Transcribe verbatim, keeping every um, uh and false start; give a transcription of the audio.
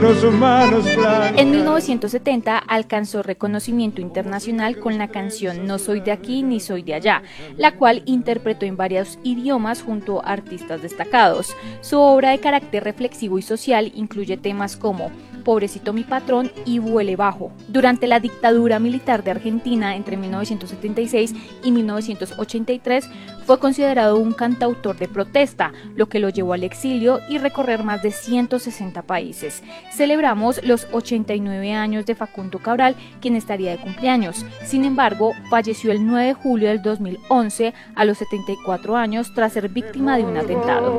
Los humanos blancos. En mil novecientos setenta alcanzó reconocimiento internacional con la canción No soy de aquí ni soy de allá, la cual interpretó en varios idiomas junto a artistas destacados. Su obra de carácter reflexivo y social incluye temas como Pobrecito mi patrón y Vuele bajo. Durante la dictadura militar de Argentina entre mil novecientos setenta y seis y mil novecientos ochenta y tres fue considerado un cantautor de protesta, lo que lo llevó al exilio y recorrer más de ciento sesenta países. Celebramos los ochenta y nueve años de Facundo Cabral, quien estaría de cumpleaños. Sin embargo, falleció el nueve de julio del dos mil once a los setenta y cuatro años tras ser víctima de un atentado.